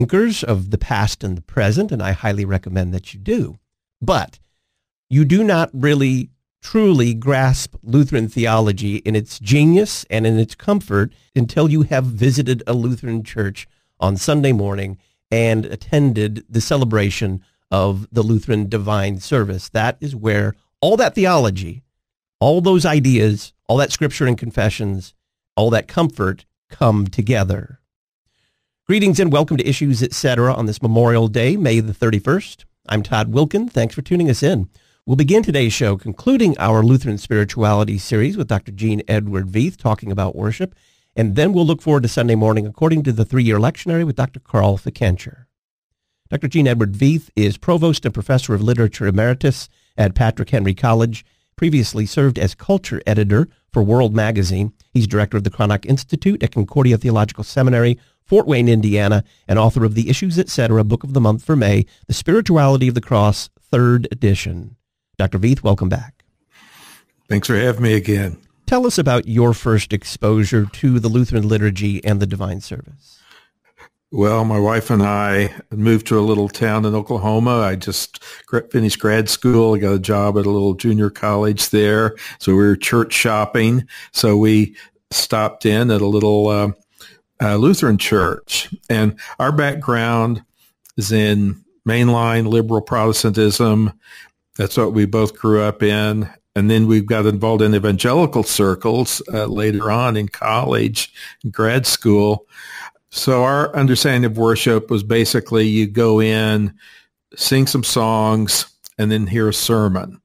thinkers of the past and the present, and I highly recommend that you do. But you do not really truly grasp Lutheran theology in its genius and in its comfort until you have visited a Lutheran church on Sunday morning and attended the celebration of the Lutheran divine service. That is where all that theology, all those ideas, all that scripture and confessions, all that comfort come together. Greetings and welcome to Issues Etc. on this Memorial Day, May the 31st. I'm Todd Wilkin. Thanks for tuning us in. We'll begin today's show concluding our Lutheran Spirituality series with Dr. Gene Edward Veith talking about worship, and then we'll look forward to Sunday morning according to the three-year lectionary with Dr. Carl Fikencher. Dr. Gene Edward Veith is Provost and Professor of Literature Emeritus at Patrick Henry College, previously served as Culture Editor for World Magazine. He's Director of the Cranach Institute at Concordia Theological Seminary, Fort Wayne, Indiana, and author of the Issues Etc. Book of the Month for May, The Spirituality of the Cross, 3rd edition. Dr. Veith, welcome back. Thanks for having me again. Tell us about your first exposure to the Lutheran liturgy and the divine service. Well, my wife and I moved to a little town in Oklahoma. I just finished grad school. I got a job at a little junior college there. So we were church shopping. So we stopped in at a little Lutheran church. And our background is in mainline liberal Protestantism. That's what we both grew up in. And then we got involved in evangelical circles later on in college, in grad school. So our understanding of worship was basically you go in, sing some songs, and then hear a sermon.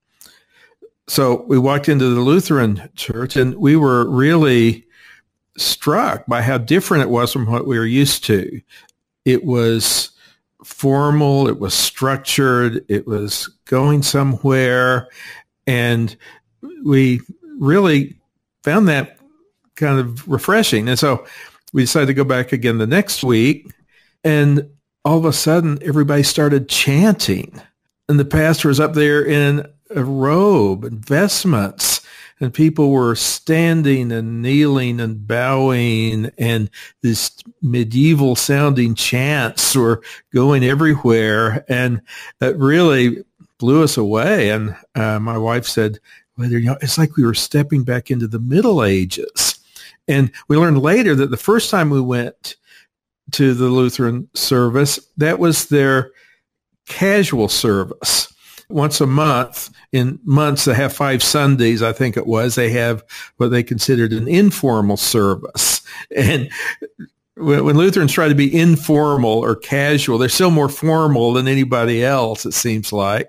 So we walked into the Lutheran church, and we were really struck by how different it was from what we were used to. It was formal, it was structured, it was going somewhere, and we really found that kind of refreshing. And so we decided to go back again the next week, and all of a sudden, everybody started chanting. And the pastor was up there in a robe and vestments, and people were standing and kneeling and bowing, and these medieval-sounding chants were going everywhere, and that really blew us away. And my wife said, well, it's like we were stepping back into the Middle Ages. And we learned later that the first time we went to the Lutheran service, that was their casual service. Once a month, in months they have 5 Sundays, I think it was, they have what they considered an informal service. And when Lutherans try to be informal or casual, they're still more formal than anybody else, it seems like.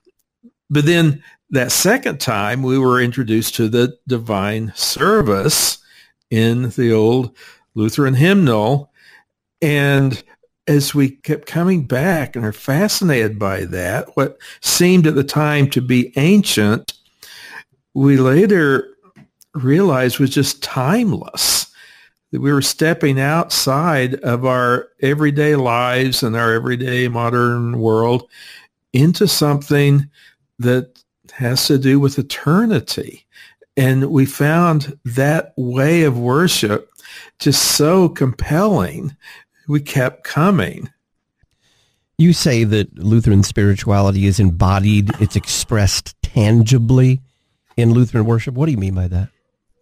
But then that second time, we were introduced to the divine service in the old Lutheran hymnal. And as we kept coming back and are fascinated by that, what seemed at the time to be ancient, we later realized was just timeless. That we were stepping outside of our everyday lives and our everyday modern world into something that has to do with eternity. And we found that way of worship just so compelling, we kept coming. You say that Lutheran spirituality is embodied, it's expressed tangibly in Lutheran worship. What do you mean by that?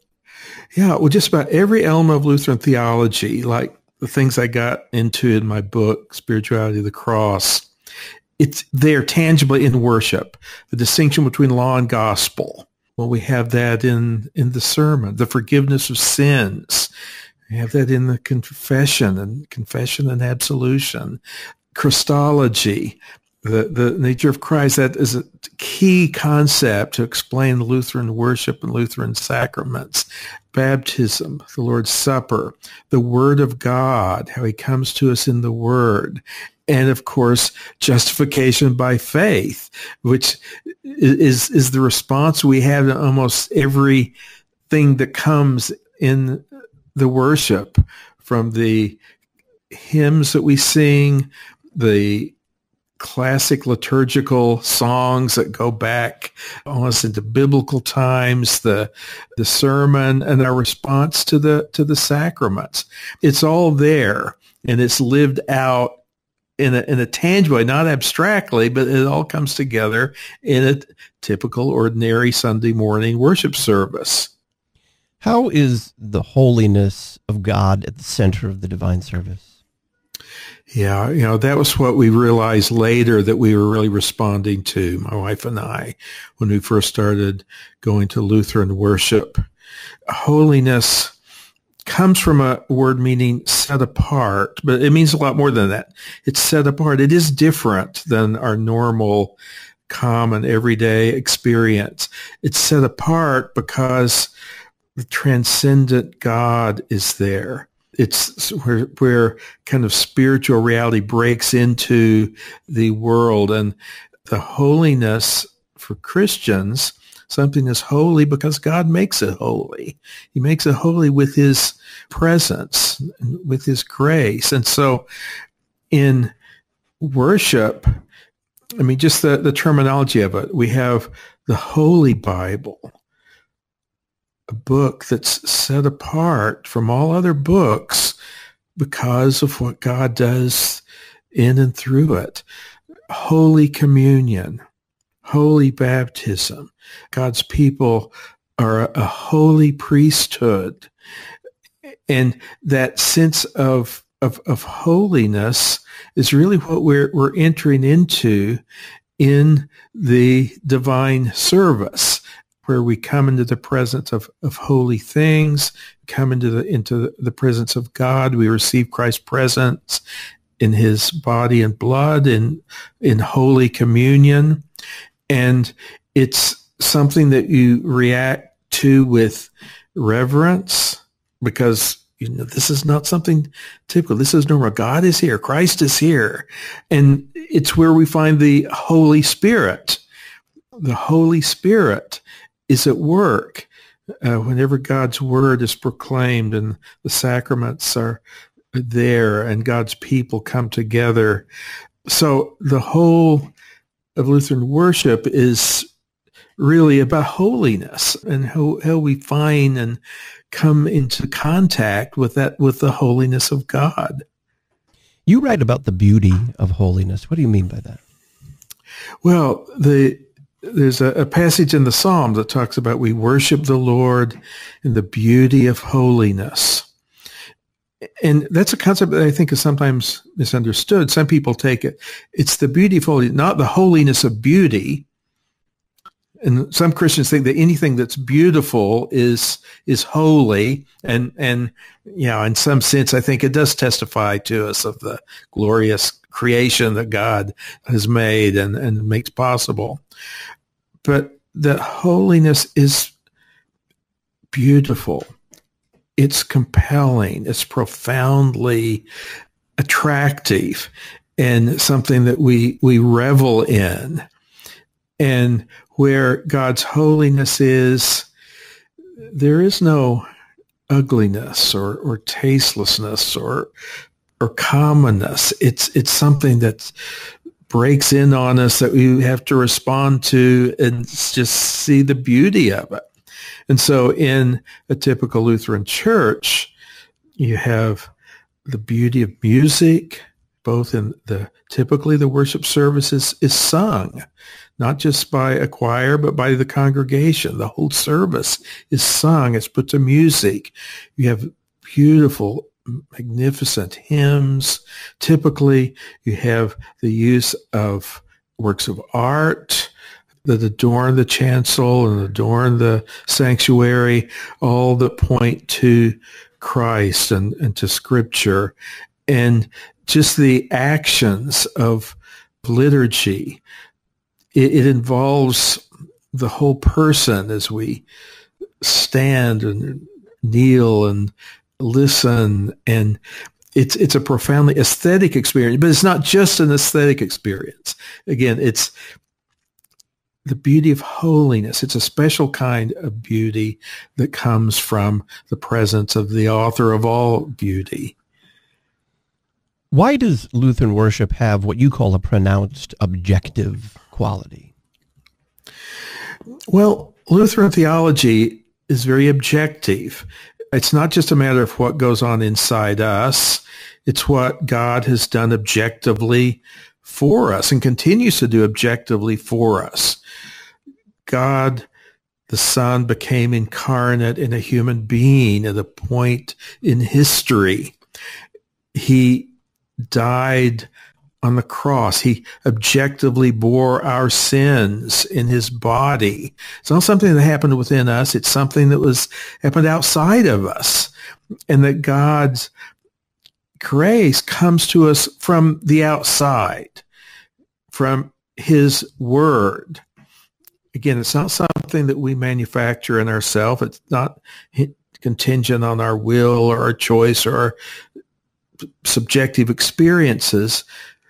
Yeah, well, just about every element of Lutheran theology, like the things I got into in my book, Spirituality of the Cross, it's there tangibly in worship, the distinction between law and gospel. Well, we have that in the sermon, the forgiveness of sins. We have that in the confession and absolution. Christology, the nature of Christ, that is a key concept to explain Lutheran worship and Lutheran sacraments. Baptism, the Lord's Supper, the Word of God, how he comes to us in the Word. And of course, justification by faith, which is the response we have to almost everything that comes in the worship, from the hymns that we sing, the classic liturgical songs that go back almost into biblical times, the sermon, and our response to the sacraments. It's all there, and it's lived out in a tangible way, not abstractly, but it all comes together in a typical, ordinary Sunday morning worship service. How is the holiness of God at the center of the divine service? Yeah, that was what we realized later that we were really responding to, my wife and I, when we first started going to Lutheran worship. Holiness comes from a word meaning set apart, but it means a lot more than that. It's set apart. It is different than our normal, common, everyday experience. It's set apart because the transcendent God is there. It's where kind of spiritual reality breaks into the world. And the holiness for Christians, something is holy because God makes it holy. He makes it holy with his presence, with his grace. And so in worship, I mean, just the terminology of it, we have the Holy Bible, a book that's set apart from all other books because of what God does in and through it. Holy Communion, Holy Baptism. God's people are a holy priesthood. And that sense of holiness is really what we're entering into in the divine service, where we come into the presence of holy things, come into the presence of God. We receive Christ's presence in his body and blood in Holy Communion. And it's something that you react to with reverence because, this is not something typical. This is normal. God is here. Christ is here. And it's where we find the Holy Spirit. The Holy Spirit is at work whenever God's word is proclaimed and the sacraments are there and God's people come together. So the whole of Lutheran worship is really about holiness and how we find and come into contact with the holiness of God. You write about the beauty of holiness. What do you mean by that? Well, there's a passage in the Psalm that talks about we worship the Lord in the beauty of holiness. And that's a concept that I think is sometimes misunderstood. Some people take it. It's the beauty of holiness, not the holiness of beauty. And some Christians think that anything that's beautiful is holy. And in some sense, I think it does testify to us of the glorious creation that God has made and makes possible. But the holiness is beautiful. It's compelling. It's profoundly attractive and something that we revel in. And where God's holiness is, there is no ugliness or tastelessness or commonness. It's something that breaks in on us that we have to respond to and just see the beauty of it. And so in a typical Lutheran church, you have the beauty of music, both in typically the worship service is sung, not just by a choir, but by the congregation. The whole service is sung. It's put to music. You have beautiful, magnificent hymns. Typically, you have the use of works of art that adorn the chancel and adorn the sanctuary, all that point to Christ and to Scripture. And just the actions of liturgy, it involves the whole person as we stand and kneel and listen. And it's a profoundly aesthetic experience, but it's not just an aesthetic experience. Again, it's the beauty of holiness. It's a special kind of beauty that comes from the presence of the author of all beauty. Why does Lutheran worship have what you call a pronounced objective quality? Well, Lutheran theology is very objective. it's not just a matter of what goes on inside us. It's what God has done objectively for us and continues to do objectively for us. God, the Son, became incarnate in a human being at a point in history. He died on the cross. He objectively bore our sins in his body. It's not something that happened within us. It's something that happened outside of us. And that God's grace comes to us from the outside, from his word. Again, it's not something that we manufacture in ourselves. It's not contingent on our will or our choice or our subjective experiences.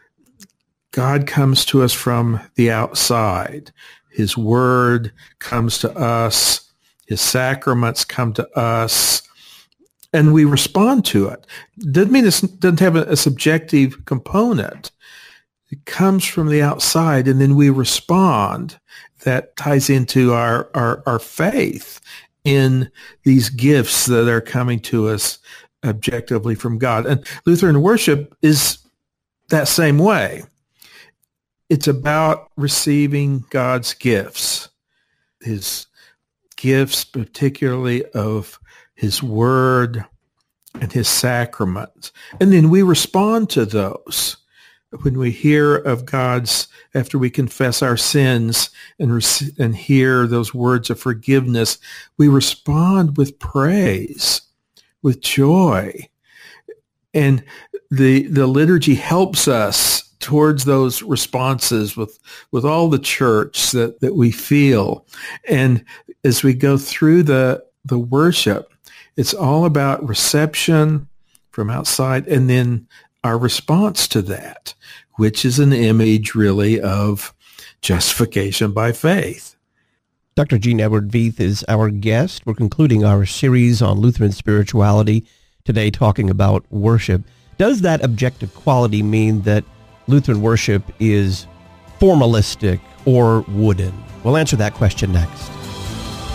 God comes to us from the outside. His word comes to us. His sacraments come to us. And we respond to it. Doesn't mean it doesn't have a subjective component. It comes from the outside, and then we respond. That ties into our faith in these gifts that are coming to us objectively from God. And Lutheran worship is that same way. It's about receiving God's gifts, his gifts, particularly of his word and his sacraments. And then we respond to those. When we hear of God's, after we confess our sins and hear those words of forgiveness, we respond with praise, with joy. And the liturgy helps us towards those responses with all the church that we feel. And as we go through the worship, it's all about reception from outside and then our response to that, which is an image really of justification by faith. Dr. Gene Edward Veith is our guest. We're concluding our series on Lutheran spirituality today, talking about worship. Does that objective quality mean that Lutheran worship is formalistic or wooden? We'll answer that question next.